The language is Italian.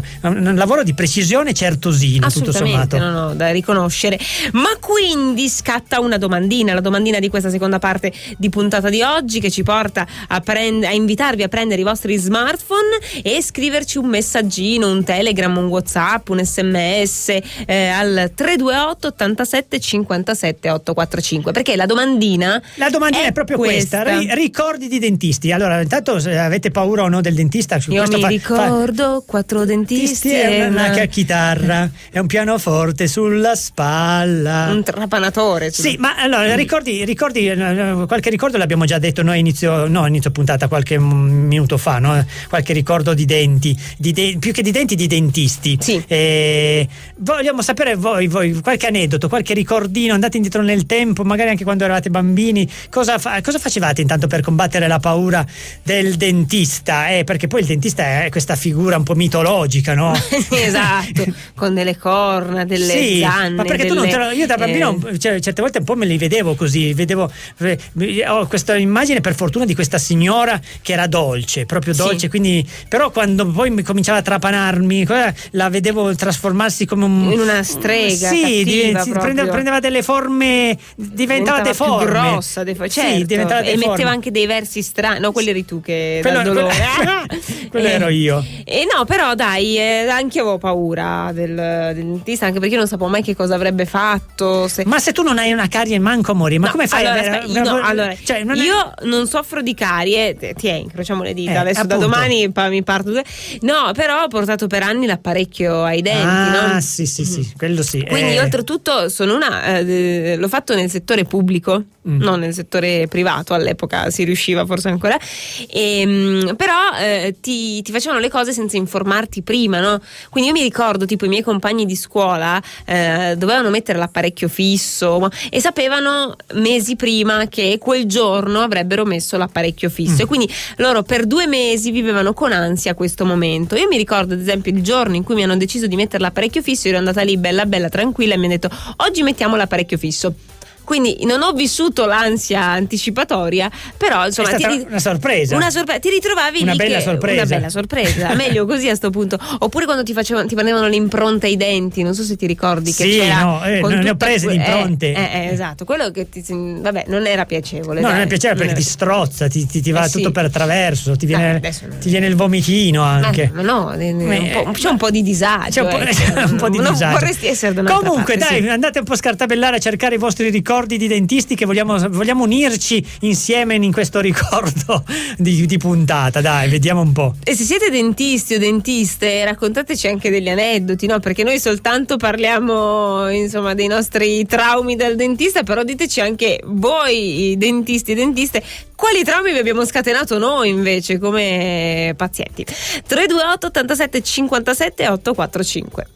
un lavoro di precisione certosino, tutto sommato. No, da riconoscere. Ma quindi scatta una domandina, la domandina di questa seconda parte di puntata di oggi, che ci porta a invitarvi a prendere i vostri smartphone e scriverci un messaggino, un Telegram, un WhatsApp, un SMS al 328 87 57 845, perché la domandina è proprio questa. Ricordi di dentisti. Allora, intanto avete paura o no del dentista? Io mi ricordo 4 dentisti e una chitarra e un pianoforte sulla spalla, un trapanatore. Sì, ma allora ricordi, qualche ricordo l'abbiamo già detto noi inizio puntata, qualche minuto fa, no? Qualche ricordo di denti, più che di denti, di dentisti. Sì. Vogliamo sapere voi qualche aneddoto, qualche ricordino, andate indietro nel tempo, magari anche quando eravate bambini, cosa facevate intanto per combattere la paura del dentista? Perché poi il dentista è questa figura un po' mitologica, no? Esatto, con delle corna, delle zanne. Ma perché io da bambino certe volte un po' me li vedevo così, ho questa immagine per fortuna di questa signora che era dolce, proprio dolce, sì. Quindi però quando poi mi cominciava a trapanarmi la vedevo trasformarsi come in una strega, sì, prendeva delle forme, diventava deforme, più grossa, certo, sì, diventava deforme. E metteva anche dei versi strani. No, quelli eri tu che dal dolore. Quello ero io. No, però dai, anche io avevo paura del dentista, anche perché io non sapevo mai che cosa avrebbe fatto. Ma se tu non hai una carie manco a morire, ma come fai io non soffro di carie, incrociamo le dita, adesso appunto. Da domani mi parto. No, però ho portato per anni l'apparecchio ai denti, no? Sì, quello sì. Quindi oltretutto sono l'ho fatto nel settore pubblico, non nel settore privato, all'epoca si riusciva forse ancora, però ti facevano le cose senza informarti prima, no? Quindi io mi ricordo tipo i miei compagni di scuola dovevano mettere l'apparecchio fisso e sapevano mesi prima che quel giorno avrebbero messo l'apparecchio fisso e quindi loro per 2 mesi vivevano con ansia questo momento. Io mi ricordo ad esempio il giorno in cui mi hanno deciso di mettere l'apparecchio fisso, ero andata lì bella tranquilla e mi hanno detto oggi mettiamo l'apparecchio fisso. Quindi non ho vissuto l'ansia anticipatoria, però insomma è stata una sorpresa. Ti ritrovavi una lì bella sorpresa. Meglio così a sto punto. Oppure quando ti prendevano l'impronta ai denti, non so se ti ricordi che c'era. Ne ho prese di impronte. Esatto, quello che non era piacevole. No, non è piacevole perché ti strozza, ti va tutto per attraverso, ti viene il vomitino anche. Ma no, c'è un po' di disagio. Un po' di disagio. Non vorresti essere da un'altra Comunque parte, dai, andate un po' a scartabellare a cercare i vostri ricordi di dentisti, che vogliamo unirci insieme in questo ricordo di puntata. Dai, vediamo un po'. E se siete dentisti o dentiste, raccontateci anche degli aneddoti, no? Perché noi soltanto parliamo insomma dei nostri traumi del dentista, però diteci anche voi dentisti e dentiste quali traumi vi abbiamo scatenato noi invece come pazienti. 328 87 57 845.